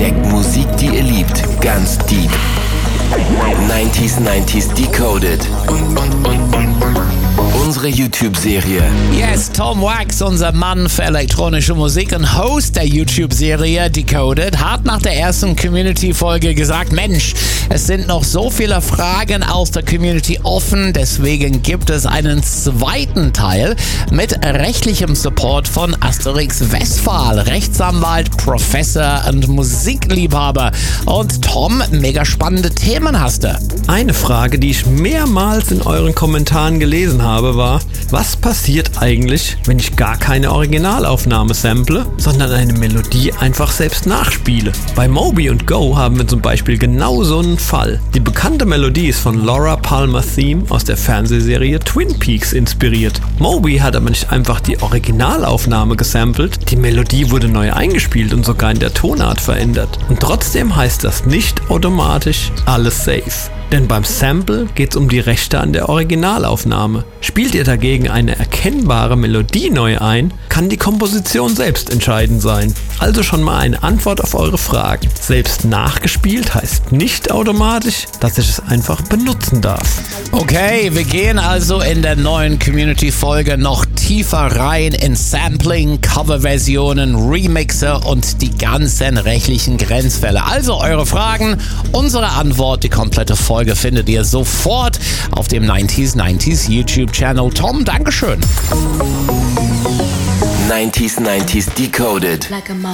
entdeckt Musik, die ihr liebt, ganz deep. 90s Decoded. Unsere YouTube-Serie. Yes, Tom Wax, unser Mann für elektronische Musik und Host der YouTube-Serie Decoded, hat nach der ersten Community-Folge gesagt, Mensch, es sind noch so viele Fragen aus der Community offen, deswegen gibt es einen zweiten Teil mit rechtlichem Support von Asterix Westphal, Rechtsanwalt, Professor und Musikliebhaber. Und Tom, mega spannende Themen hast du. Eine Frage, die ich mehrmals in euren Kommentaren gelesen habe, war, was passiert eigentlich, wenn ich gar keine Originalaufnahme sample, sondern eine Melodie einfach selbst nachspiele? Bei Moby und Go haben wir zum Beispiel genau so einen Fall. Die bekannte Melodie ist von Laura Palmer's Theme aus der Fernsehserie Twin Peaks inspiriert. Moby hat aber nicht einfach die Originalaufnahme gesampelt, die Melodie wurde neu eingespielt und sogar in der Tonart verändert. Und trotzdem heißt das nicht automatisch alles safe. Denn beim Sample geht es um die Rechte an der Originalaufnahme. Spielt ihr dagegen eine erkennbare Melodie neu ein, kann die Komposition selbst entscheidend sein. Also schon mal eine Antwort auf eure Fragen. Selbst nachgespielt heißt nicht automatisch, dass ich es einfach benutzen darf. Okay, wir gehen also in der neuen Community-Folge noch tiefer rein in Sampling, Coverversionen, Remixe und die ganzen rechtlichen Grenzfälle. Also eure Fragen, unsere Antwort, die komplette Folge findet ihr sofort auf dem 90s YouTube-Channel. Tom, Dankeschön. 90s Decoded.